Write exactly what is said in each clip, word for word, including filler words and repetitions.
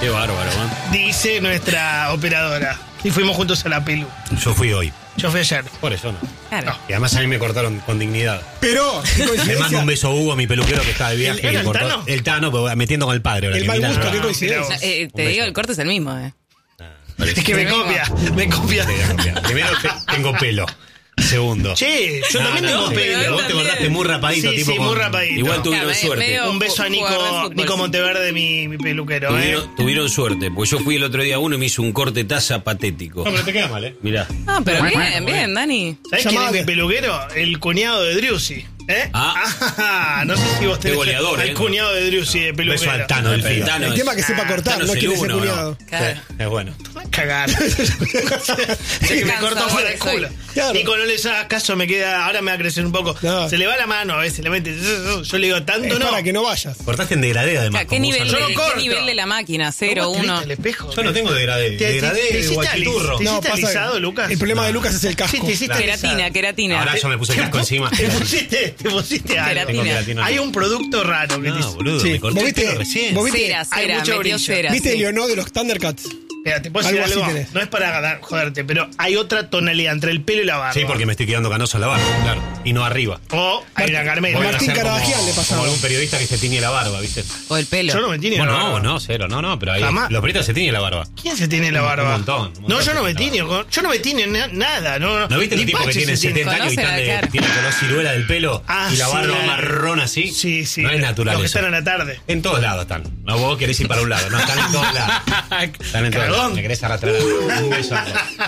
Qué bárbaro, ¿eh? Dice nuestra operadora. Y fuimos juntos a la pelu. Yo fui hoy. Yo fui ayer. Por eso no. Claro. Y además a mí me cortaron con dignidad. Pero, qué Le coincidencia. mando un beso a Hugo, mi peluquero que está de viaje. ¿El- y el cortó- Tano? El Tano, pero metiendo con el padre. ahora El que mal mira, gusto, no, qué no, coincidencia. mirá vos. Eh, te Un digo, beso. el corte es el mismo, ¿eh? Es que me Tremendo. copia, me copia. Primero te- tengo pelo. Segundo. Che, yo No, también no, tengo pero pelo. Vos te también. cortaste muy rapadito, Sí, tipo. sí, con- muy rapadito. Igual tuvieron Claro, suerte. medio- Un beso a Nico, Jugador de fútbol, Nico sí. Monteverde, mi, mi peluquero, ¿eh? Tuvieron, tuvieron suerte, porque yo fui el otro día a uno y me hizo un corte taza patético. No, pero te queda mal, ¿eh? Mirá. Ah, pero bien, bien, Dani. ¿Sabés quién es Llamale. mi peluquero? El cuñado de Driussi. ¿Eh? Ah. Ah, no sé si vos Qué tenés goleador, al eh. cuñado de Driussi de Beso peluquero. al Tano, el El Tano. El es- tema que sepa cortar, Tano no es quiere el ser uno, cuñado. ¿no? Claro. Sí, es bueno. Cagar. Se me Cansado cortó fuera el soy. culo. Claro. Nico, no les hagas caso, me queda. Ahora me va a crecer un poco. No. Se le va la mano a veces, le mete. Yo le digo, tanto Es no. para que no vayas. Cortaste en degradé, además. ¿Qué como nivel, usan de, Yo no los- ¿Qué corto. nivel de la máquina? ¿Cómo Cero, te viste uno. el espejo? Yo no tengo degradé. ¿Te- te- Degradé te de hiciste guachiturro. ¿Te hiciste pasa- alisado, Lucas? El problema No. de Lucas es el Sí, casco. te hiciste Queratina, alisado. queratina. Ahora yo me puse el casco encima. Te pusiste, te pusiste algo. Queratina. Tengo queratina. Hay un producto raro que te No, hizo. boludo, Sí. me corté ¿Vos el viste- pelo recién. vos viste- Cera, hay cera, mucho metió brillo. cera. ¿Viste sí. el Leonó de los Thundercats? Mira, te puedo decir Algo así algo. tenés. No es para ganar- joderte, pero hay otra tonalidad entre el pelo y la barba. Sí, porque me estoy quedando canoso en la barba, claro. Y no arriba. O hay una carmela. Voy a Martín hacer como- Carvajal le pasaba. Como algún periodista que se tiñe la barba, ¿viste? O el pelo. Yo no me tiño Bueno, la barba. no, no, cero, no, no, pero ahí Jamás. los periodistas se tiñen la barba. ¿Quién se tiene la Un barba? montón, un montón No, yo no me se tiene tiño. con- Yo no me tiño na- nada. No, ¿No viste el Ni tipo que Pache tiene se tiñe. setenta años y Conoce está la de- cara. tiene color ciruela del pelo Ah, y la barba sí. marrón así? Sí, sí. No es natural Los que eso. están a la tarde. En todos lados están. No, vos querés ir para un lado. No, están en todos lados. Están en todos Cagón. lados. Me querés arrastrar. Un beso.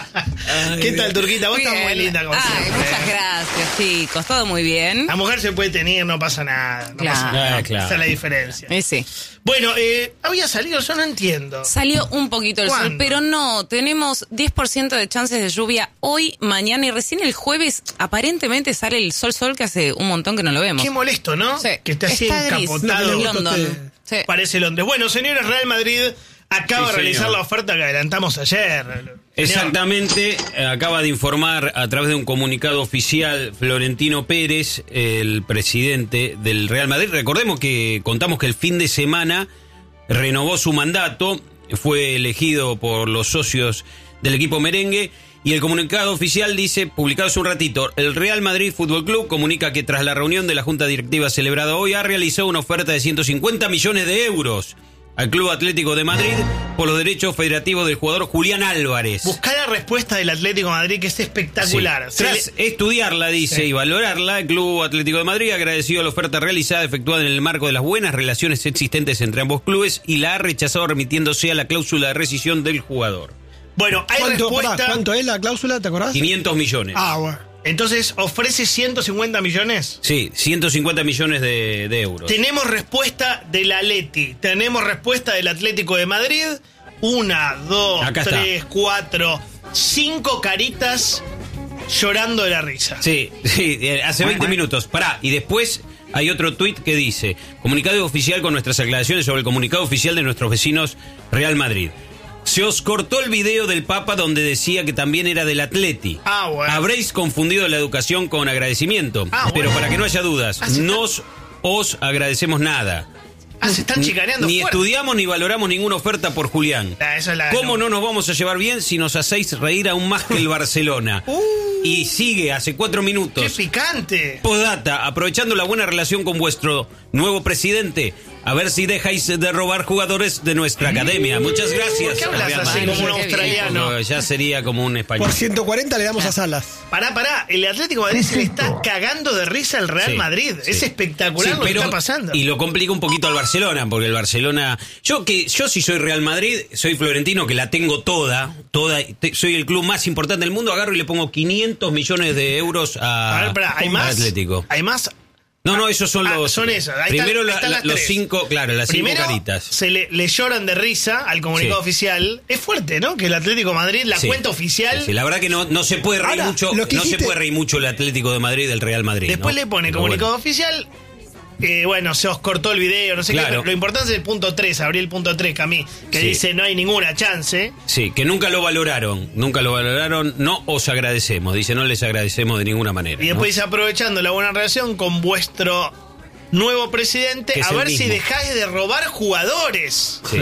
¿Qué tal, Turquita? Vos estás Bien. muy linda como Ay, siempre. muchas gracias, chicos. Todo muy bien. La mujer se puede tener, no pasa nada. No Claro. pasa nada. Ah, claro. Esa es la diferencia. Eh, sí. Bueno, eh, había salido, yo no entiendo. Salió un poquito el sol, ¿Cuándo? pero no, tenemos diez por ciento de chances de lluvia hoy, mañana y recién el jueves aparentemente sale el sol sol que hace un montón que no lo vemos. Qué molesto, ¿no? Sí. Que esté así Está gris. encapotado. No, que le gusta a London. usted. Sí. Parece Londres. Bueno, señores, Real Madrid acaba Sí, de realizar señor. la oferta que adelantamos ayer. Señor. Exactamente, eh, acaba de informar a través de un comunicado oficial Florentino Pérez, el presidente del Real Madrid. Recordemos que contamos que el fin de semana renovó su mandato, fue elegido por los socios del equipo merengue y el comunicado oficial dice, publicado hace un ratito, el Real Madrid Fútbol Club comunica que tras la reunión de la Junta Directiva celebrada hoy ha realizado una oferta de ciento cincuenta millones de euros al Club Atlético de Madrid por los derechos federativos del jugador Julián Álvarez. Buscá la respuesta del Atlético de Madrid, que es espectacular. Sí. Se Tras le- estudiarla, dice, Sí. y valorarla, el Club Atlético de Madrid agradeció la oferta realizada, efectuada en el marco de las buenas relaciones existentes entre ambos clubes y la ha rechazado remitiéndose a la cláusula de rescisión del jugador. Bueno, hay ¿Cuánto, respuesta. pará, ¿Cuánto es la cláusula? ¿Te acordás? quinientos millones. Ah, bueno. Entonces, ofrece ciento cincuenta millones. Sí, ciento cincuenta millones de, de euros. Tenemos respuesta del Atleti. Tenemos respuesta del Atlético de Madrid. Una, dos, Acá está. tres, cuatro, cinco caritas llorando de la risa. Sí, sí, eh, hace veinte minutos. Pará, y después hay otro tuit que dice, comunicado oficial con nuestras aclaraciones sobre el comunicado oficial de nuestros vecinos Real Madrid. Se os cortó el video del Papa donde decía que también era del Atleti. Ah, bueno. Habréis confundido la educación con agradecimiento. Ah, pero bueno. para que no haya dudas, Ah, se no os, os agradecemos nada. Ah, se están chicaneando Ni fuerte. estudiamos ni valoramos ninguna oferta por Julián. Ah, esa es la- ¿Cómo no nos vamos a llevar bien si nos hacéis reír aún más que el Barcelona? Y sigue hace cuatro ¡Qué minutos. picante! Postdata, aprovechando la buena relación con vuestro nuevo presidente, a ver si dejáis de robar jugadores de nuestra academia. Muchas gracias. ¿Por qué hablas Real así Madrid. como un Qué australiano? Porque ya sería como un español. Por ciento cuarenta le damos a Salas. Pará, pará. El Atlético de Madrid se le está cagando de risa al Real Sí, Madrid. sí. Es espectacular Sí, lo que pero- está pasando. Y lo complica un poquito al Barcelona, porque el Barcelona. Yo que yo si soy Real Madrid, soy Florentino, que la tengo toda, toda, te- soy el club más importante del mundo, agarro y le pongo quinientos millones de euros a, A ver, pará, ¿hay al más? Atlético. ¿Hay más? No, no, esos son Ah, los. son esas. Ahí Primero están- la- están la- las los tres. cinco, claro, las Primero, cinco caritas. se le, le lloran de risa al comunicado Sí. oficial. Es fuerte, ¿no? Que el Atlético de Madrid, la Sí. cuenta oficial, Sí, sí, la verdad que no, no se puede reír Ahora, mucho, lo que no se hiciste- puede reír mucho el Atlético de Madrid del Real Madrid. después ¿no? le pone Pero comunicado bueno. oficial. Eh, bueno, se os cortó el video, no sé qué. Claro. Pero lo importante es el punto tres, abrí el punto tres, Camí, que Sí. dice no hay ninguna chance. Sí, que nunca lo valoraron, nunca lo valoraron, no os agradecemos, dice, no les agradecemos de ninguna manera. Y después ¿no? dice aprovechando la buena relación con vuestro nuevo presidente, Que es a el ver si mismo. dejáis de robar jugadores. Sí.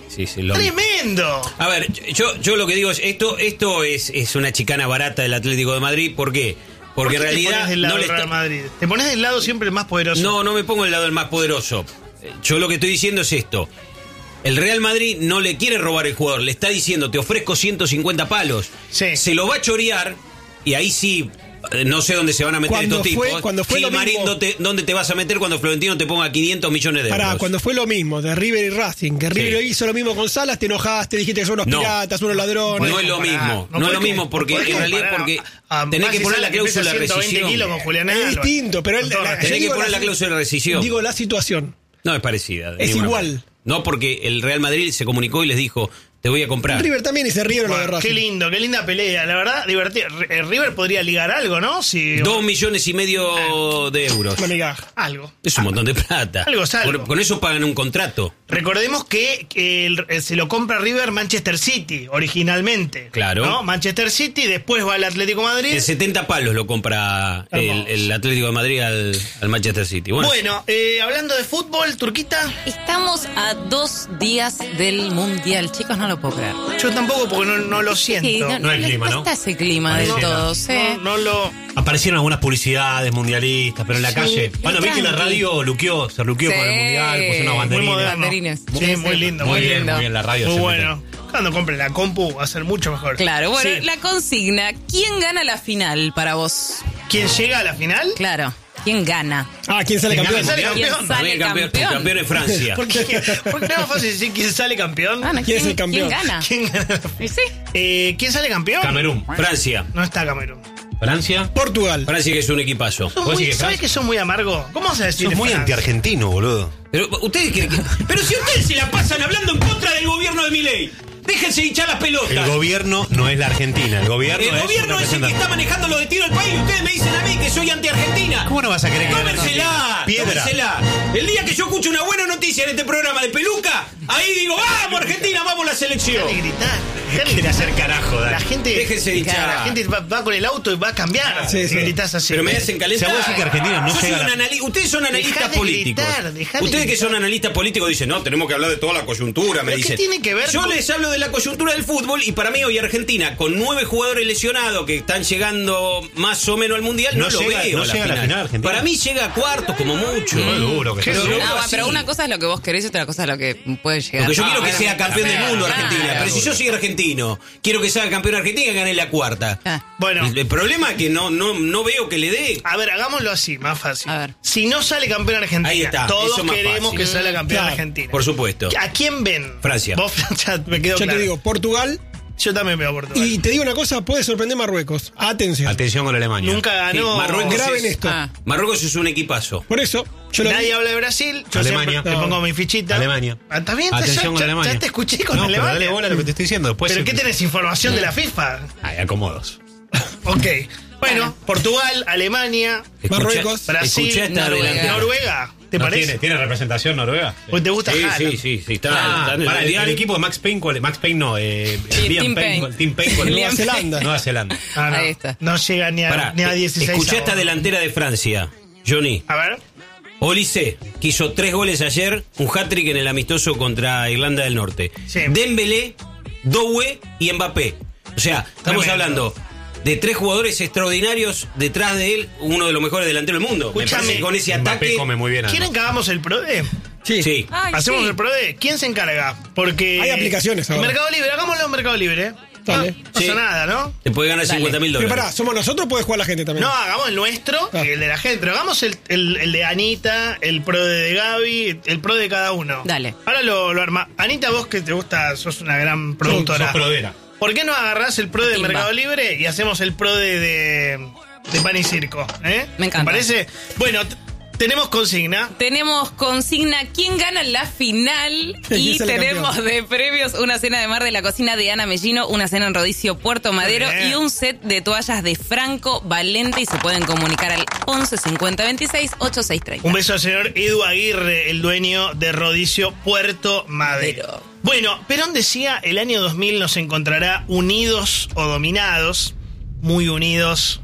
sí, sí. Lo ¡Tremendo! A ver, yo, yo lo que digo es, esto, esto es, es una chicana barata del Atlético de Madrid. ¿Por qué? Porque ¿Por qué en realidad te pones del lado no le del Real está- Madrid? Te pones del lado siempre el más poderoso. No, no me pongo del lado del más poderoso. Yo lo que estoy diciendo es esto. El Real Madrid no le quiere robar el jugador, le está diciendo, te ofrezco ciento cincuenta palos. Sí. Se lo va a chorear y ahí sí, eh, no sé dónde se van a meter Cuando estos fue- tipos. cuando fue lo Gilmarín, mismo- ¿dónde, dónde te vas a meter cuando Florentino te ponga quinientos millones de euros? Pará, cuando fue lo mismo de River y Racing, que River Sí. hizo lo mismo con Salas, te enojaste, dijiste que son unos No. piratas, unos ladrones. No es lo comparar, mismo, no no, es lo podés mismo com- porque podés en realidad comparar porque a- a tenés que Maxi poner Sala, la que pesa cláusula de ciento veinte rescisión. kilos con Julián Es Álvarez. distinto, pero él, Con todo la- respeto. Tenés yo que digo poner la cláusula de rescisión. Digo la situación. No es parecida. de Es ninguna igual. manera. No, porque el Real Madrid se comunicó y les dijo, te voy a comprar. River también y se rieron lo de Bueno, Racing. qué lindo, qué linda pelea. La verdad, divertida. R- River podría ligar algo, ¿no? Si Dos millones y medio de euros. Una migaja. algo. Es un montón de plata. Algo es algo. Con, con eso pagan un contrato. Recordemos que, que el- eh, se lo compra River Manchester City originalmente. Claro. ¿no? Manchester City, después va al Atlético de Madrid. En setenta palos lo compra el, Hermoso. el Atlético de Madrid al, al Manchester City. Bueno, Bueno, eh, hablando de fútbol, Turquita, Estamos a dos días del Mundial. Chicos, no lo puedo creer. yo tampoco porque no, no lo siento. Sí, no hay les clima, ¿no? cuesta ese clima del Pareciera. todo, sí. No, no lo. Aparecieron algunas publicidades mundialistas, pero en la Sí, calle. muy Bueno, vi que la tranqui. radio luqueó, se luqueó Sí. con el mundial, puso una Muy banderina. moderno. Banderines. Sí, Sí, muy sí. lindo, Muy muy bien, lindo. muy bien, la radio Muy se bueno. Cuando compre la compu va a ser mucho mejor. Claro, bueno, Sí. la consigna, ¿quién gana la final para vos? ¿Quién llega a la final? Claro, ¿quién gana? Ah, ¿quién sale ¿Quién campeón? sale ¿Quién campeón? para mí sale el campeón, campeón? el campeón es Francia. ¿Por qué, ¿Por qué no es más fácil decir quién sale campeón? Ah, no, ¿Quién es el campeón? ¿Quién gana? ¿Quién gana? Y sí. Eh, ¿Quién sale campeón? Camerún. Francia. No está Camerún. Francia. Portugal. Francia que es un equipazo. Son ¿Vos muy- decís que ¿Sabes Francia? que son muy amargos? ¿Cómo vas a decir Sos muy Francia? antiargentino, boludo. Pero ustedes creen que- Pero si ustedes se la pasan hablando en contra del gobierno de Milei. Déjense hinchar las pelotas. El gobierno no es la Argentina, el gobierno El es gobierno un es el que representante. está manejando los destinos del país y ustedes me dicen a mí que soy anti-argentina. ¿Cómo no vas a querer que gane Tómensela, Argentina? Piedra. tómensela. El día que yo escucho una buena noticia en este programa de Peluca, ahí digo, vamos Argentina, vamos la selección. Dejale gritar. dejale Quiere gritar. hacer carajo, La Dani. gente, Déjense de hinchar. la gente va, va con el auto y va a cambiar. Sí, si sí. gritás así. Pero me hacen calentar. O sea, vos decís que Argentina no Yo soy llega a un la- anali- Ustedes son analistas Dejá de políticos. gritar, dejá de Ustedes que gritar. son analistas políticos dicen, no, tenemos que hablar de toda la coyuntura, me ¿Pero qué dicen. tiene que ver Yo con- les hablo de la coyuntura del fútbol y para mí hoy Argentina, con nueve jugadores lesionados que están llegando más o menos al Mundial, no, No lo llega- veo no a la llega a la final. final Argentina. Para mí llega a cuartos como mucho. Muy duro que Qué sea. duro. No, así. pero una cosa es lo que vos querés y otra cosa es lo que puede llegar. Porque yo Ah, quiero que sea claramente. campeón del mundo Claro. Argentina. Pero si yo soy argentino, quiero que sea campeón Argentina y gane la cuarta. Ah. Bueno, El, el problema es que no, no, no veo que le dé. a ver, hagámoslo así, más fácil. A ver. Si no sale campeón Argentina, Ahí está, eso todos es más queremos fácil. que salga campeón Claro. Argentina. Por supuesto. ¿A quién ven? Francia. Vos, ya me quedo Yo claro. te digo, Portugal. Yo también veo a Portugal. Y te digo una cosa, puede sorprender Marruecos. Atención. Atención con Alemania. Nunca ganó. Sí, Marruecos Graben es- esto. Ah. Marruecos es un equipazo. Por eso, yo lo Nadie vi. habla de Brasil. Yo Alemania. siempre te No. pongo mi fichita. Alemania. Ah, ¿Está bien? Atención ya, con ya- Alemania. ya te escuché con no, Alemania. Pero dale bola a lo que te estoy diciendo. Después ¿Pero se- qué tenés? ¿Información de la FIFA? Ay, acomodos. Ok. Bueno, Portugal, Alemania, Marruecos, Brasil, escuchá esta Noruega. delantera. Noruega. ¿Te ¿No parece? tiene, ¿Tiene representación Noruega? ¿O te gusta Sí, Haaland? sí, sí, sí. Está, Ah, está en el para, el, mundial. el equipo de Max Payne, ¿cuál es? Max Payne no, eh, Sí, Liam Tim Payne, Payne. Tim Payne, ¿cuál es? Nueva Zelanda. Nueva Zelanda. Ah, no. Ahí está. No llega ni a, Pará, ni a eh, dieciséis. escuchá esta ahora. delantera de Francia, Johnny. A ver. Olise, que hizo tres goles ayer, un hat-trick en el amistoso contra Irlanda del Norte. Sí. Dembélé, Doué y Mbappé. O sea, estamos Tremendo. hablando de tres jugadores extraordinarios detrás de él, uno de los mejores delanteros del mundo. Me Escúchame, parece que con ese Mbappé ataque... come muy bien. ¿Quieren además. que hagamos el PRODE? Sí. Sí. Ay, Hacemos sí. el PRODE. ¿Quién se encarga? Porque. Hay aplicaciones ahora. Mercado Libre, hagámoslo en Mercado Libre. Dale. No pasa Sí. nada, ¿no? Te puede ganar Dale. cincuenta mil Pero dólares. pará, ¿somos nosotros o puede jugar la gente también? No, hagamos el nuestro Ah. y el de la gente. Pero hagamos el, el- el de Anita, el PRODE de Gaby, el PRODE de cada uno. Dale. Ahora lo, lo arma. Anita, vos que te gusta, sos una gran productora. Sos prodera. ¿Por qué no agarrás el PRODE de Timba. Mercado Libre y hacemos el PRODE de, de Pan y Circo? ¿eh? Me encanta. ¿Te parece? Bueno, t- tenemos consigna. Tenemos consigna quién gana la final ¿Quién y sale tenemos campeón? de premios una cena de mar de la cocina de Ana Mellino, una cena en Rodicio Puerto Madero Muy bien. y un set de toallas de Franco Valente y se pueden comunicar al once cincuenta veintiséis ochenta y seis treinta. Un beso al señor Edu Aguirre, el dueño de Rodicio Puerto Madero. Madero. Bueno, Perón decía, el año dos mil nos encontrará unidos o dominados. Muy unidos,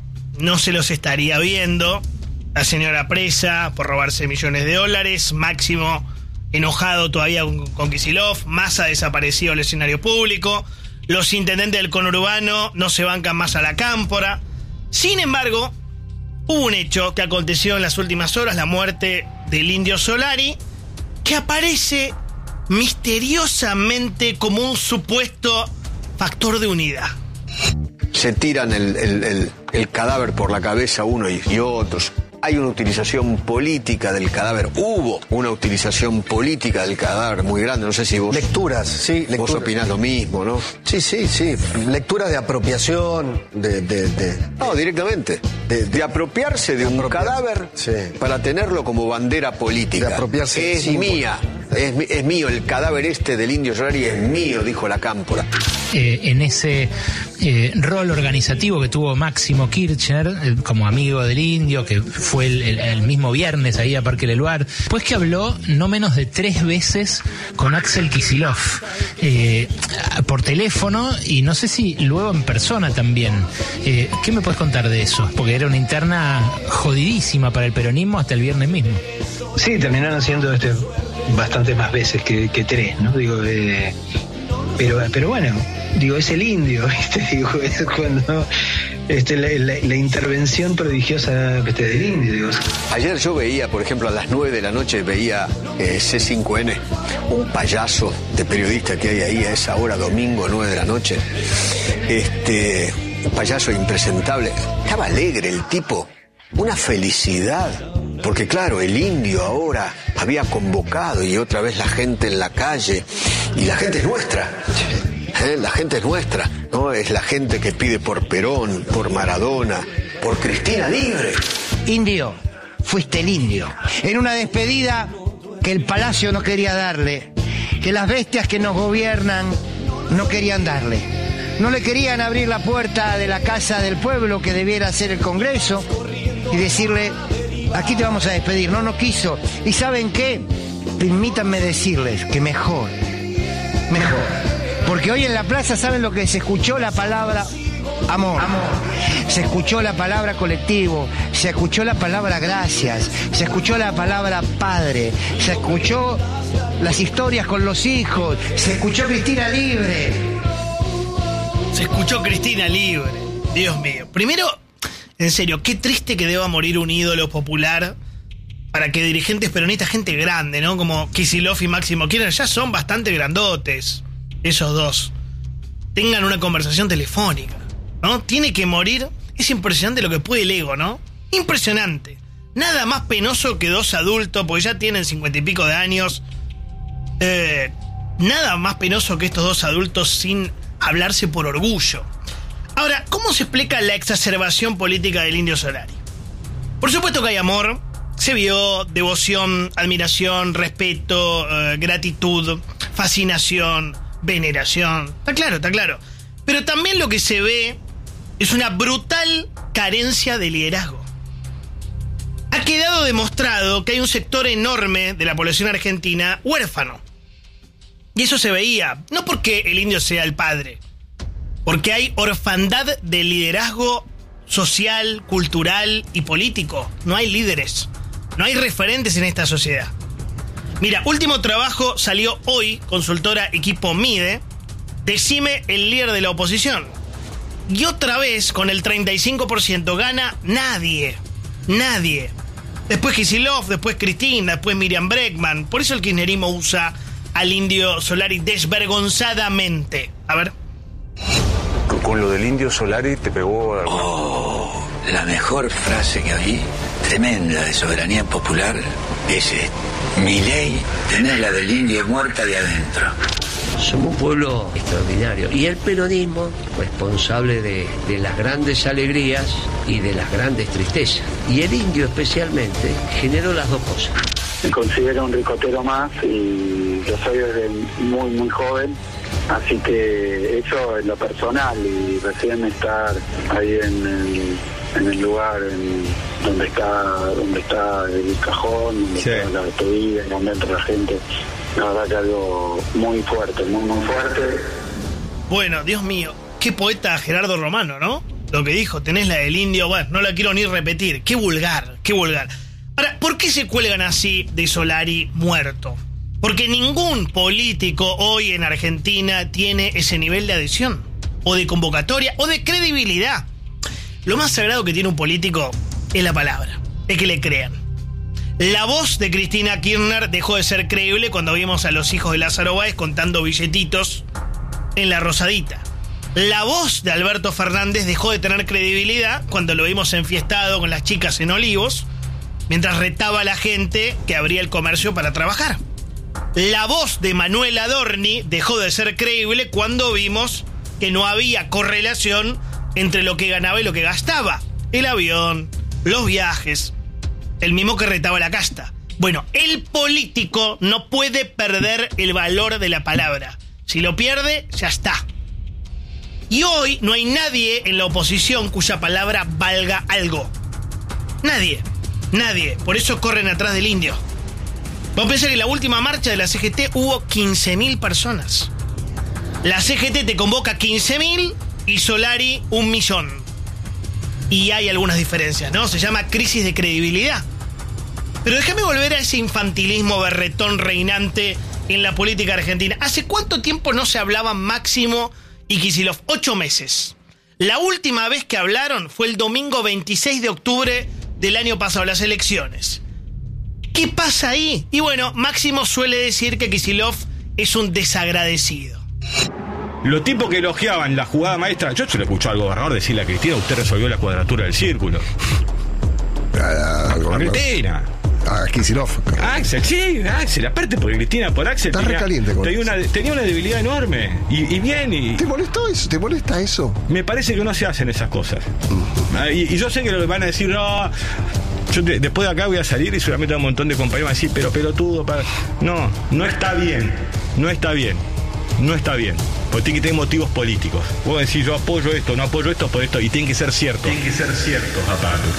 no se los estaría viendo. La señora presa por robarse millones de dólares. Máximo enojado todavía con, con Kicillof. Massa desaparecido del escenario público. Los intendentes del conurbano no se bancan más a la cámpora. Sin embargo, hubo un hecho que aconteció en las últimas horas, la muerte del Indio Solari, que aparece misteriosamente como un supuesto factor de unidad. Se tiran el, el, el, el cadáver por la cabeza uno y, y otros. Hay una utilización política del cadáver. Hubo una utilización política del cadáver muy grande. No sé si vos... Lecturas, sí. Lecturas. Vos opinás lo mismo, ¿no? Sí, sí, sí. Lecturas de apropiación, de... de, de no, directamente. De, de apropiarse de, de un apropiarse. cadáver sí. para tenerlo como bandera política. De apropiarse. Es sí, mía. Es, es mío. El cadáver este del Indio Solari es mío, dijo la cámpora. Eh, en ese eh, rol organizativo que tuvo Máximo Kirchner, eh, como amigo del Indio, que fue el, el, el mismo viernes ahí a Parque Leluar, pues que habló no menos de tres veces con Axel Kicillof, eh, por teléfono y no sé si luego en persona también. Eh, ¿Qué me puedes contar de eso? Porque era una interna jodidísima para el peronismo hasta el viernes mismo. Sí, terminaron siendo este, bastante más veces que, que tres, ¿no? Digo, eh, pero, pero bueno, digo, es el Indio, ¿viste? Digo, es cuando este, la, la, la intervención prodigiosa este, del Indio, digo. Ayer yo veía, por ejemplo, a las nueve de la noche veía eh, C cinco N, un payaso de periodista que hay ahí a esa hora, domingo, nueve de la noche. Este, un payaso impresentable. Estaba alegre el tipo, una felicidad. Porque claro, el Indio ahora había convocado y otra vez la gente en la calle. Y la gente es nuestra. ¿Eh? La gente es nuestra, ¿no? Es la gente que pide por Perón, por Maradona, por Cristina Libre. Indio, fuiste el Indio. En una despedida que el Palacio no quería darle, que las bestias que nos gobiernan no querían darle. No le querían abrir la puerta de la Casa del Pueblo, que debiera ser el Congreso, y decirle, aquí te vamos a despedir. No, no quiso. ¿Y saben qué? Permítanme decirles que mejor, mejor. Porque hoy en la plaza, ¿saben lo que se escuchó? La palabra amor. Amor. Se escuchó la palabra colectivo, se escuchó la palabra gracias, se escuchó la palabra padre, se escuchó las historias con los hijos, se escuchó Cristina Libre. Se escuchó Cristina Libre. Dios mío. Primero, en serio, qué triste que deba morir un ídolo popular para que dirigentes peronistas, gente grande, ¿no? Como Kicillof y Máximo Kirchner, ya son bastante grandotes, esos dos, tengan una conversación telefónica, ¿no? Tiene que morir. Es impresionante lo que puede el ego, ¿no? Impresionante. Nada más penoso que dos adultos, porque ya tienen cincuenta y pico de años. Eh, nada más penoso que estos dos adultos sin hablarse por orgullo. Ahora, ¿cómo se explica la exacerbación política del Indio Solari? Por supuesto que hay amor, se vio devoción, admiración, respeto, eh, gratitud, fascinación, veneración. Está claro, está claro. Pero también lo que se ve es una brutal carencia de liderazgo. Ha quedado demostrado que hay un sector enorme de la población argentina huérfano. Y eso se veía, no porque el Indio sea el padre, porque hay orfandad de liderazgo social, cultural y político. No hay líderes, no hay referentes en esta sociedad. Mira, último trabajo salió hoy, consultora Equipo Mide, decime el líder de la oposición. Y otra vez, con el treinta y cinco por ciento gana nadie, nadie. Después Kicillof, después Cristina, después Miriam Bregman. Por eso el kirchnerismo usa al Indio Solari desvergonzadamente. A ver. Con lo del Indio Solari te pegó... Oh, la mejor frase que oí, tremenda de soberanía popular, es esta. Milei, tenés la del indio muerta de adentro. Somos un pueblo extraordinario y el peronismo responsable de, de las grandes alegrías y de las grandes tristezas. Y el indio especialmente generó las dos cosas. Me considero un ricotero más y yo soy desde muy muy joven, así que eso en lo personal y recién estar ahí en el, en el lugar en, donde está donde está el cajón, donde sí. está la despedida, donde entra la gente. La verdad que algo muy fuerte, muy, muy fuerte. Bueno, Dios mío, qué poeta Gerardo Romano, ¿no? Lo que dijo, tenés la del indio, bueno, no la quiero ni repetir. Qué vulgar, qué vulgar. Ahora, ¿por qué se cuelgan así de Solari muerto? Porque ningún político hoy en Argentina tiene ese nivel de adhesión, o de convocatoria, o de credibilidad. Lo más sagrado que tiene un político es la palabra, es que le crean. La voz de Cristina Kirchner dejó de ser creíble cuando vimos a los hijos de Lázaro Báez contando billetitos en la Rosadita. La voz de Alberto Fernández dejó de tener credibilidad cuando lo vimos enfiestado con las chicas en Olivos, mientras retaba a la gente que abría el comercio para trabajar. La voz de Manuel Adorni dejó de ser creíble cuando vimos que no había correlación entre lo que ganaba y lo que gastaba. El avión, los viajes, el mismo que retaba la casta. Bueno, el político no puede perder el valor de la palabra. Si lo pierde, ya está. Y hoy no hay nadie en la oposición cuya palabra valga algo. Nadie, nadie. Por eso corren atrás del indio. Vos pensás que en la última marcha de la C G T hubo quince mil personas. La C G T te convoca quince mil y Solari un millón. Y hay algunas diferencias, ¿no? Se llama crisis de credibilidad. Pero déjame volver a ese infantilismo berretón reinante en la política argentina. ¿Hace cuánto tiempo no se hablaban Máximo y Kicillof? Ocho meses. La última vez que hablaron fue el domingo veintiséis de octubre del año pasado, las elecciones. ¿Qué pasa ahí? Y bueno, Máximo suele decir que Kicillof es un desagradecido. Los tipos que elogiaban la jugada maestra, yo se lo escuché al gobernador decirle a Cristina, usted resolvió la cuadratura del círculo. A, a, a Cristina. A Kicillof. Axel, sí, Axel. Aparte porque Cristina por Axel Estás tenía, recaliente con tenía, eso. una, tenía una debilidad enorme. Y, y bien. Y, ¿Te molestó eso? ¿Te molesta eso? Me parece que no se hacen esas cosas. Uh-huh. Y, y yo sé que lo van a decir, no... Yo de, después de acá voy a salir y seguramente un montón de compañeros van a decir, pero pelotudo, para... No, no está bien. No está bien. No está bien. Porque tiene que tener motivos políticos. Vos decís, yo apoyo esto, no apoyo esto, por esto. Y tiene que ser cierto. Tiene que ser cierto, aparte.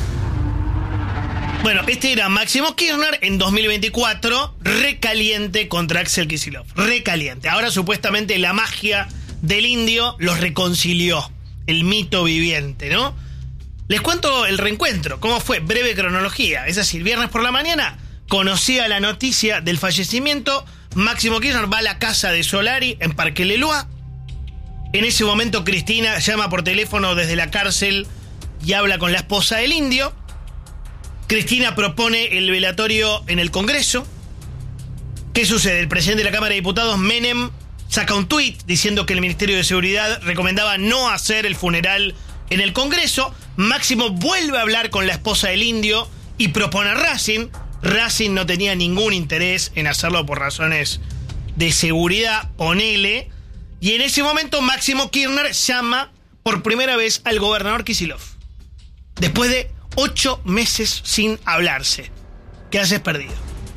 Bueno, este era Máximo Kirchner en dos mil veinticuatro, recaliente contra Axel Kicillof. Recaliente. Ahora supuestamente la magia del indio los reconcilió. El mito viviente, ¿no? Les cuento el reencuentro. ¿Cómo fue? Breve cronología. Es así, el viernes por la mañana conocía la noticia del fallecimiento. Máximo Kirchner va a la casa de Solari en Parque Leloir. En ese momento Cristina llama por teléfono desde la cárcel y habla con la esposa del indio. Cristina propone el velatorio en el Congreso. ¿Qué sucede? El presidente de la Cámara de Diputados, Menem, saca un tuit diciendo que el Ministerio de Seguridad recomendaba no hacer el funeral en el Congreso. Máximo vuelve a hablar con la esposa del indio y propone a Racing. Racing no tenía ningún interés en hacerlo por razones de seguridad, ponele. Y en ese momento Máximo Kirchner llama por primera vez al gobernador Kicillof. Después de ocho meses sin hablarse. ¿Qué haces perdido?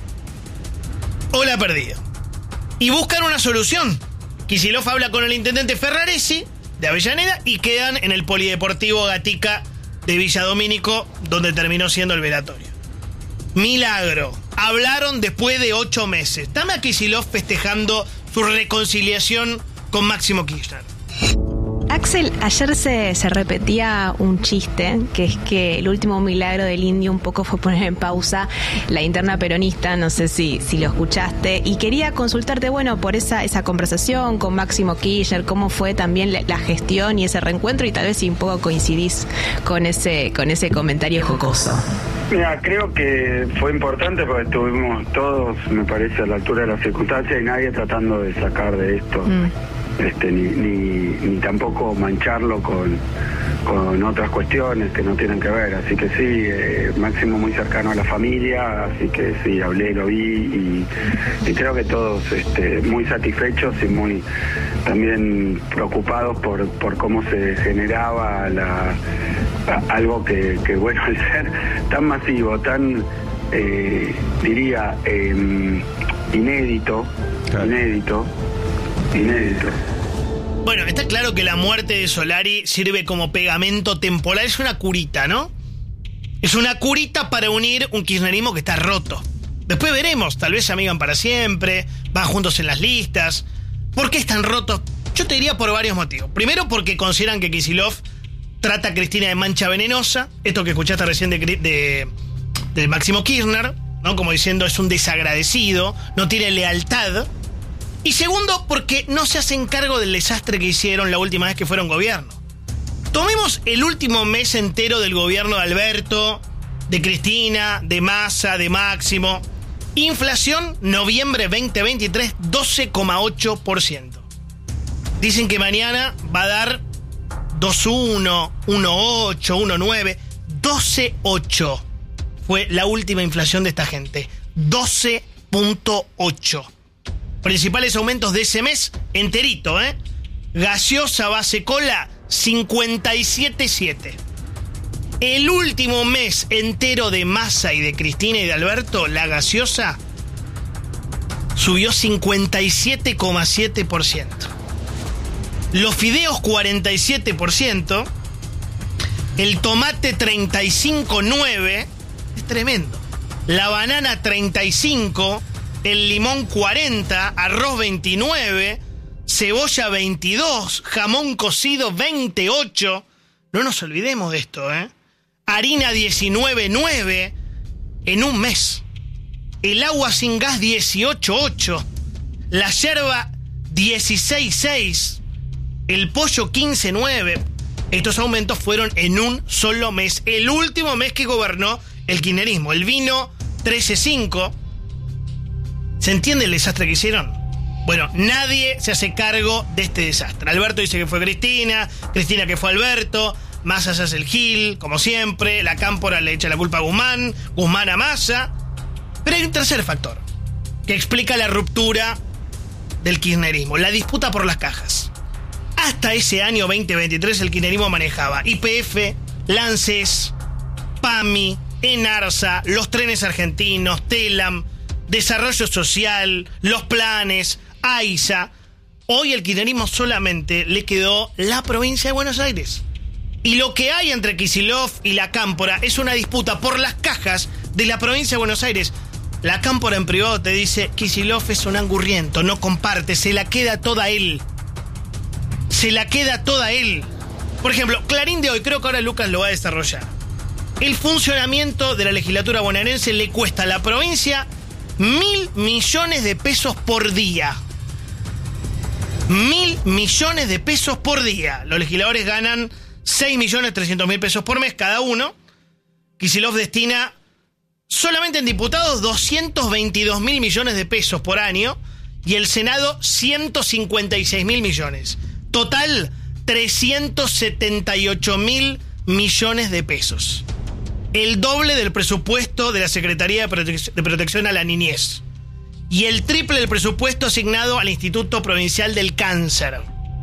Hola perdido. Y buscan una solución. Kicillof habla con el intendente Ferraresi de Avellaneda y quedan en el Polideportivo Gatica de Villa Domínico, donde terminó siendo el velatorio. Milagro. Hablaron después de ocho meses. Dame a Kicillof festejando su reconciliación con Máximo Kirchner. Axel, ayer se, se repetía un chiste, que es que el último milagro del indio un poco fue poner en pausa la interna peronista, no sé si, si lo escuchaste, y quería consultarte, bueno, por esa, esa conversación con Máximo Kirchner, cómo fue también la, la gestión y ese reencuentro, y tal vez si un poco coincidís con ese, con ese comentario jocoso. Mira, creo que fue importante porque estuvimos todos, me parece, a la altura de las circunstancias y nadie tratando de sacar de esto. Mm. Este, ni, ni, ni tampoco mancharlo con, con otras cuestiones que no tienen que ver, así que sí, eh, Máximo muy cercano a la familia, así que sí, hablé, lo vi y, y creo que todos este, muy satisfechos y muy también preocupados por, por cómo se generaba la, a, algo que, que bueno, al ser tan masivo, tan eh, diría eh, inédito, claro. inédito Inédito. Bueno, está claro que la muerte de Solari sirve como pegamento temporal, es una curita, ¿no? Es una curita para unir un kirchnerismo que está roto. Después veremos, tal vez se amigan para siempre, van juntos en las listas. ¿Por qué están rotos? Yo te diría por varios motivos. Primero, porque consideran que Kicillof trata a Cristina de mancha venenosa, esto que escuchaste recién de, de, de Máximo Kirchner, ¿no? Como diciendo es un desagradecido, no tiene lealtad. Y segundo, porque no se hacen cargo del desastre que hicieron la última vez que fueron gobierno. Tomemos el último mes entero del gobierno de Alberto, de Cristina, de Massa, de Máximo. Inflación, noviembre veinte veintitrés, doce coma ocho por ciento. Dicen que mañana va a dar dos coma uno, uno coma ocho, uno coma nueve, doce coma ocho fue la última inflación de esta gente. doce coma ocho. Principales aumentos de ese mes, enterito, ¿eh? Gaseosa base cola, cincuenta y siete coma siete. El último mes entero de Massa y de Cristina y de Alberto, la gaseosa subió cincuenta y siete coma siete por ciento. Los fideos cuarenta y siete por ciento. El tomate treinta y cinco coma nueve. Es tremendo. La banana treinta y cinco. El limón cuarenta. Arroz veintinueve. Cebolla veintidós. Jamón cocido veintiocho. No nos olvidemos de esto, ¿eh? Harina diecinueve coma nueve en un mes. El agua sin gas dieciocho coma ocho. La yerba dieciséis coma seis. El pollo quince coma nueve. Estos aumentos fueron en un solo mes. El último mes que gobernó el kirchnerismo. El vino trece coma cinco. ¿Se entiende el desastre que hicieron? Bueno, nadie se hace cargo de este desastre. Alberto dice que fue Cristina, Cristina que fue Alberto, Massa se hace el gil, como siempre, la Cámpora le echa la culpa a Guzmán, Guzmán a Massa. Pero hay un tercer factor que explica la ruptura del kirchnerismo, la disputa por las cajas. Hasta ese año veinte veintitrés el kirchnerismo manejaba Y P F, Lances, PAMI, Enarsa, los trenes argentinos, Telam, Desarrollo Social, los planes, AISA. Hoy el kirchnerismo solamente le quedó la provincia de Buenos Aires. Y lo que hay entre Kicillof y la Cámpora es una disputa por las cajas de la provincia de Buenos Aires. La Cámpora en privado te dice, Kicillof es un angurriento, no comparte, se la queda toda él. Se la queda toda él. Por ejemplo, Clarín de hoy, creo que ahora Lucas lo va a desarrollar. El funcionamiento de la legislatura bonaerense le cuesta a la provincia mil millones de pesos por día. Mil millones de pesos por día. Los legisladores ganan seis millones trescientos mil pesos por mes cada uno. Kicillof destina solamente en diputados doscientos veintidós mil millones de pesos por año y el Senado ciento cincuenta y seis mil millones. Total, trescientos setenta y ocho mil millones de pesos. El doble del presupuesto de la Secretaría de, Protec- de Protección a la Niñez. Y el triple del presupuesto asignado al Instituto Provincial del Cáncer.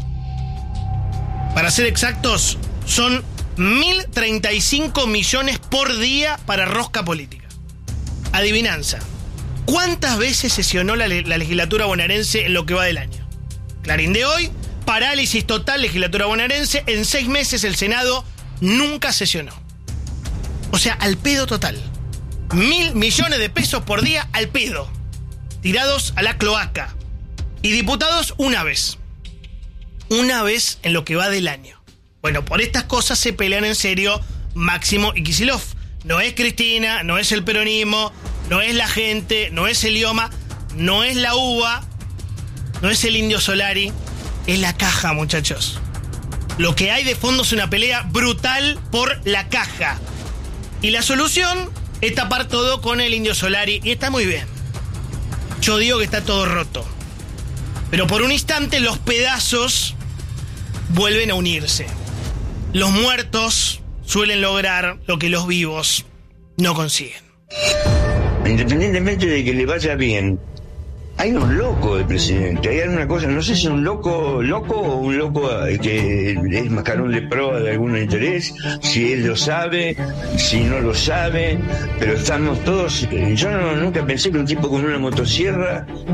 Para ser exactos, son mil treinta y cinco millones por día para rosca política. Adivinanza. ¿Cuántas veces sesionó la, la legislatura bonaerense en lo que va del año? Clarín de hoy, parálisis total legislatura bonaerense. En seis meses el Senado nunca sesionó. O sea, al pedo total. Mil millones de pesos por día al pedo. Tirados a la cloaca. Y diputados una vez. Una vez en lo que va del año. Bueno, por estas cosas se pelean en serio Máximo y Kicillof. No es Cristina, no es el peronismo, no es la gente, no es el IOMA, no es la U B A, no es el Indio Solari, es la caja, muchachos. Lo que hay de fondo es una pelea brutal por la caja. Y la solución es tapar todo con el Indio Solari. Y está muy bien. Yo digo que está todo roto. Pero por un instante los pedazos vuelven a unirse. Los muertos suelen lograr lo que los vivos no consiguen. Independientemente de que le vaya bien, hay un loco de presidente. Hay alguna cosa, no sé si es un loco loco o un loco que es mascarón de proa de algún interés, si él lo sabe, si no lo sabe, pero estamos todos. Yo no, nunca pensé que un tipo con una motosierra eh,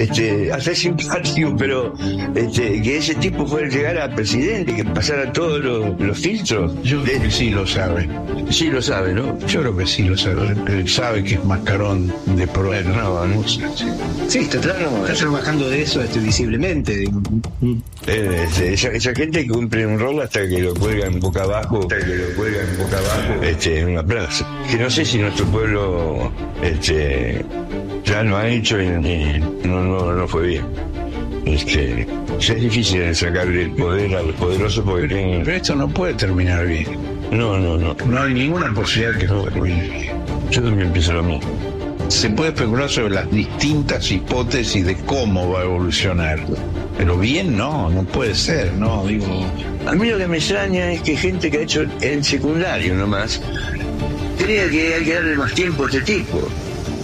este, hasta es simpático, pero este, que ese tipo fuera a llegar a presidente, que pasara todos los, los filtros. Yo creo que sí lo sabe. Sí lo sabe, ¿no? Yo creo que sí lo sabe. Él sabe que es mascarón de pro. No, no. Sí, Sí, está, está trabajando de eso este, visiblemente. digo. Eh, este, esa, esa gente cumple un rol hasta que lo cuelgan boca abajo, hasta que lo cuelgan boca abajo este, en una plaza. Que no sé si nuestro pueblo este, ya lo ha hecho y, y no, no, no fue bien. Este, es difícil sacarle el poder a los poderosos porque pero, tienen... pero esto no puede terminar bien. No, no, no. No hay ninguna posibilidad que esto termine bien. Yo también pienso lo mismo. Se puede especular sobre las distintas hipótesis de cómo va a evolucionar. Pero bien no, no puede ser, no, digo... A mí lo que me extraña es que gente que ha hecho el secundario nomás, crea que hay que darle más tiempo a este tipo.